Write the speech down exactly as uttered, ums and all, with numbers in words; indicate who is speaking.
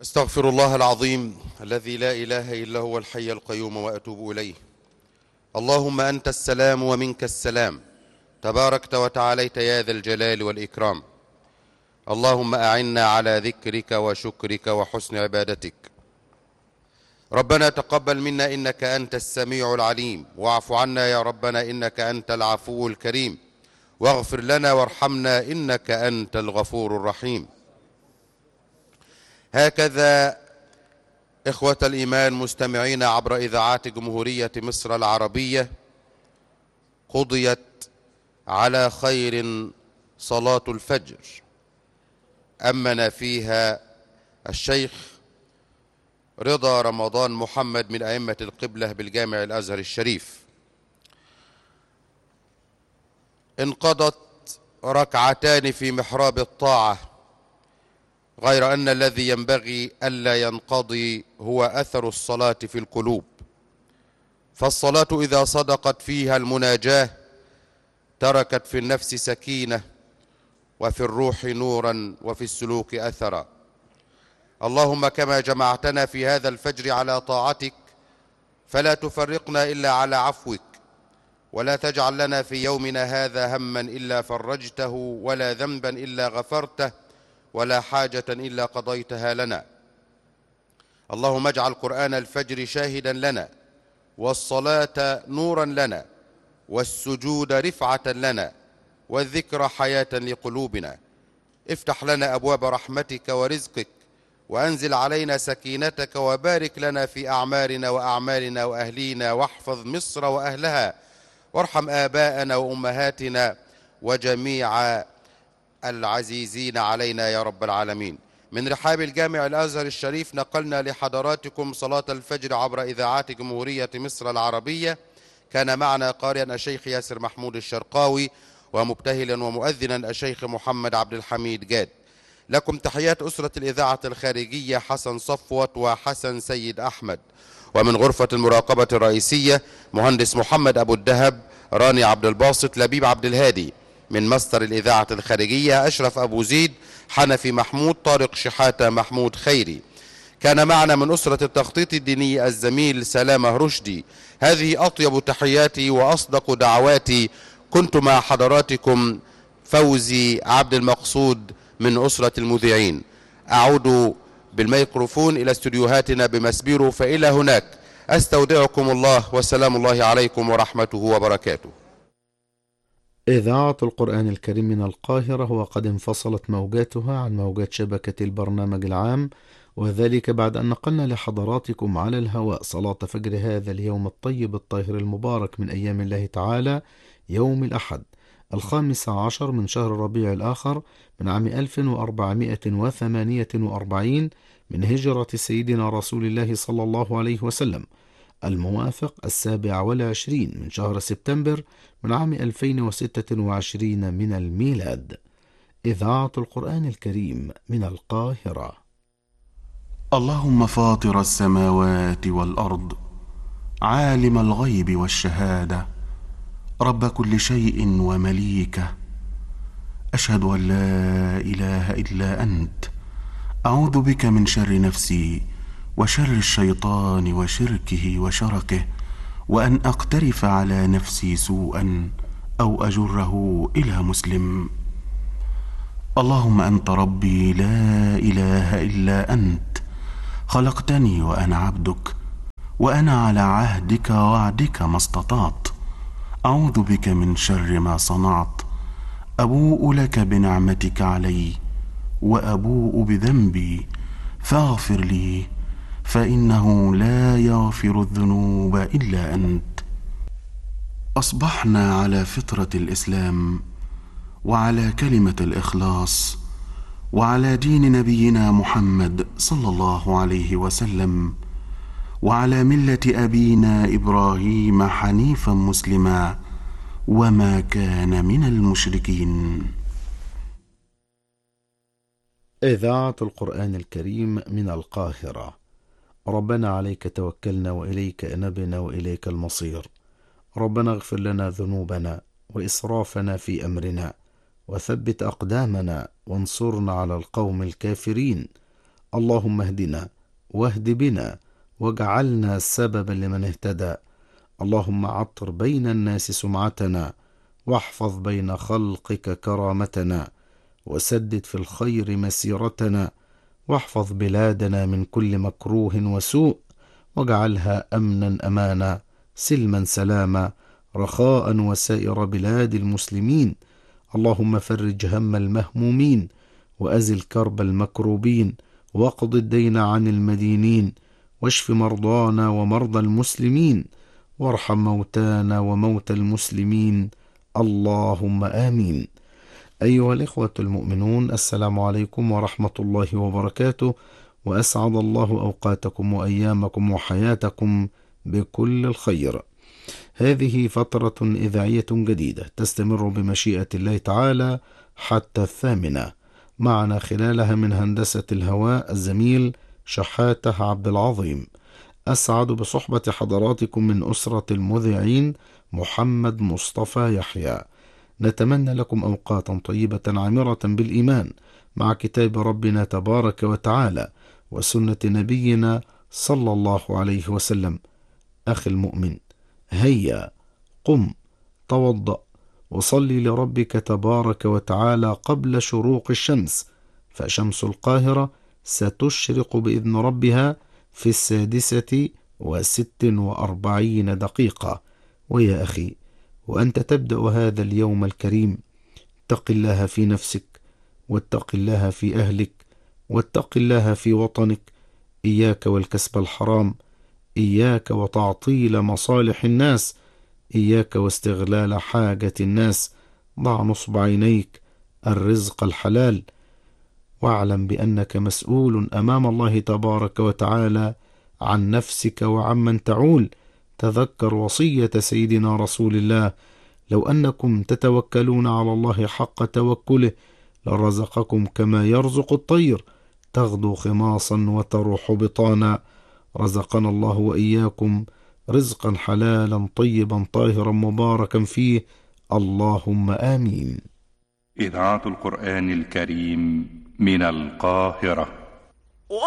Speaker 1: استغفر الله العظيم الذي لا إله إلا هو الحي القيوم وأتوب إليه. اللهم أنت السلام ومنك السلام، تباركت وتعاليت يا ذا الجلال والإكرام. اللهم أعنا على ذكرك وشكرك وحسن عبادتك. ربنا تقبل منا إنك أنت السميع العليم، واعف عنا يا ربنا إنك أنت العفو الكريم، واغفر لنا وارحمنا إنك أنت الغفور الرحيم. هكذا إخوة الإيمان مستمعين عبر إذاعات جمهورية مصر العربية، قضيت على خير صلاة الفجر أمن فيها الشيخ رضا رمضان محمد من أئمة القبلة بالجامع الأزهر الشريف. انقضت ركعتان في محراب الطاعة، غير أن الذي ينبغي ألا ينقضي هو أثر الصلاة في القلوب، فالصلاة إذا صدقت فيها المناجاة تركت في النفس سكينة، وفي الروح نورا، وفي السلوك أثرا. اللهم كما جمعتنا في هذا الفجر على طاعتك فلا تفرقنا إلا على عفوك، ولا تجعل لنا في يومنا هذا هما إلا فرجته، ولا ذنبا إلا غفرته، ولا حاجة إلا قضيتها لنا. اللهم اجعل قرآن الفجر شاهدا لنا، والصلاة نورا لنا، والسجود رفعة لنا، والذكر حياة لقلوبنا. افتح لنا أبواب رحمتك ورزقك، وأنزل علينا سكينتك، وبارك لنا في أعمارنا وأعمالنا وأهلينا، واحفظ مصر وأهلها، وارحم آباءنا وأمهاتنا وجميع العزيزين علينا يا رب العالمين. من رحاب الجامع الأزهر الشريف نقلنا لحضراتكم صلاة الفجر عبر إذاعات جمهورية مصر العربية. كان معنا قارئا الشيخ ياسر محمود الشرقاوي، ومبتهلا ومؤذنا الشيخ محمد عبد الحميد جاد. لكم تحيات أسرة الإذاعة الخارجية حسن صفوت وحسن سيد أحمد، ومن غرفة المراقبة الرئيسية مهندس محمد أبو الدهب، راني عبد الباسط، لبيب عبد الهادي. من مصدر الإذاعة الخارجية أشرف أبو زيد، حنفي محمود، طارق شحاتة، محمود خيري. كان معنا من أسرة التخطيط الديني الزميل سلامة رشدي. هذه أطيب تحياتي وأصدق دعواتي. كنت مع حضراتكم فوزي عبد المقصود من أسرة المذيعين. أعود بالميكروفون إلى استديوهاتنا بمسبيرو، فإلى هناك أستودعكم الله، والسلام الله عليكم ورحمته وبركاته.
Speaker 2: إذاعة القرآن الكريم من القاهرة، وقد انفصلت موجاتها عن موجات شبكة البرنامج العام، وذلك بعد أن نقلنا لحضراتكم على الهواء صلاة فجر هذا اليوم الطيب الطاهر المبارك من أيام الله تعالى، يوم الأحد الخامس عشر من شهر ربيع الآخر من عام ألف وأربعمائة وثمانية وأربعين من هجرة سيدنا رسول الله صلى الله عليه وسلم، الموافق السابع والعشرين من شهر سبتمبر من عام ألفين وستة وعشرين من الميلاد. إذاعة القرآن الكريم من القاهرة.
Speaker 3: اللهم فاطر السماوات والأرض، عالم الغيب والشهادة، رب كل شيء ومليكه، أشهد أن لا إله إلا أنت، أعوذ بك من شر نفسي وشر الشيطان وشركه وشركه، وأن أقترف على نفسي سوءا أو أجره إلى مسلم. اللهم أنت ربي لا إله إلا أنت، خلقتني وأنا عبدك، وأنا على عهدك ووعدك ما استطعت. أعوذ بك من شر ما صنعت، أبوء لك بنعمتك علي وأبوء بذنبي، فاغفر لي، فإنه لا يغفر الذنوب إلا أنت. أصبحنا على فطرة الإسلام، وعلى كلمة الإخلاص، وعلى دين نبينا محمد صلى الله عليه وسلم، وعلى ملة أبينا إبراهيم حنيفا مسلما، وما كان من المشركين.
Speaker 2: إذاعة القرآن الكريم من القاهرة. ربنا عليك توكلنا، وإليك أنبنا، وإليك المصير. ربنا اغفر لنا ذنوبنا وإسرافنا في أمرنا، وثبت أقدامنا، وانصرنا على القوم الكافرين. اللهم اهدنا واهد بنا واجعلنا سببا لمن اهتدى. اللهم عطر بين الناس سمعتنا واحفظ بين خلقك كرامتنا وسدد في الخير مسيرتنا واحفظ بلادنا من كل مكروه وسوء واجعلها أمنا أمانا سلما سلاما رخاء وسائر بلاد المسلمين. اللهم فرج هم المهمومين وأزل كرب المكروبين واقض الدين عن المدينين واشف مرضانا ومرضى المسلمين وارحم موتانا وموتى المسلمين. اللهم آمين. أيها الإخوة المؤمنون، السلام عليكم ورحمة الله وبركاته، وأسعد الله أوقاتكم وأيامكم وحياتكم بكل الخير. هذه فترة إذاعية جديدة تستمر بمشيئة الله تعالى حتى الثامنة، معنا خلالها من هندسة الهواء الزميل شحاتة عبد العظيم. أسعد بصحبة حضراتكم من أسرة المذيعين محمد مصطفى يحيى. نتمنى لكم أوقاتا طيبة عامرة بالإيمان مع كتاب ربنا تبارك وتعالى وسنة نبينا صلى الله عليه وسلم. أخي المؤمن، هيا قم توضأ وصلي لربك تبارك وتعالى قبل شروق الشمس، فشمس القاهرة ستشرق بإذن ربها في السادسة وست وأربعين دقيقة. ويا أخي، وأنت تبدأ هذا اليوم الكريم، اتق الله في نفسك واتق الله في أهلك واتق الله في وطنك. إياك والكسب الحرام، إياك وتعطيل مصالح الناس، إياك واستغلال حاجة الناس. ضع نصب عينيك الرزق الحلال، واعلم بأنك مسؤول أمام الله تبارك وتعالى عن نفسك وعمن تعول. تذكر وصية سيدنا رسول الله: لو أنكم تتوكلون على الله حق توكله لرزقكم كما يرزق الطير تغدو خماصا وتروح بطانا. رزقنا الله وإياكم رزقا حلالا طيبا طاهرا مباركا فيه، اللهم آمين.
Speaker 4: إذاعة القرآن الكريم من القاهرة.